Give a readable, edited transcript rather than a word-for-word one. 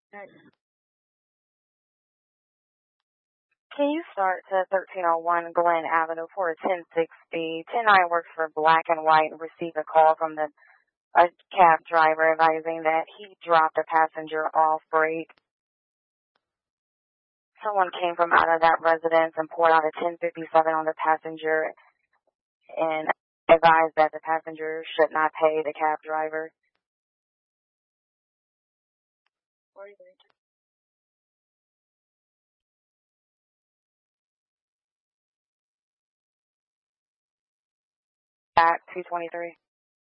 Can you start to 1301 Glen Avenue for a 1060? 10-9 works for Black and White and received a call from a cab driver advising that he dropped a passenger off break. Someone came from out of that residence and poured out a 1057 on the passenger and advised that the passenger should not pay the cab driver. Back 223.